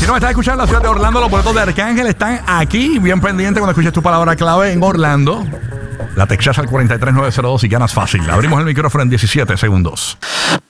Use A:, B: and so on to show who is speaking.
A: Si no me estás escuchando en la ciudad de Orlando, los boletos de Arcángel están aquí. Bien pendiente cuando escuches tu palabra clave en Orlando. La textas al 43902 y ganas fácil. Abrimos el micrófono en 17 segundos.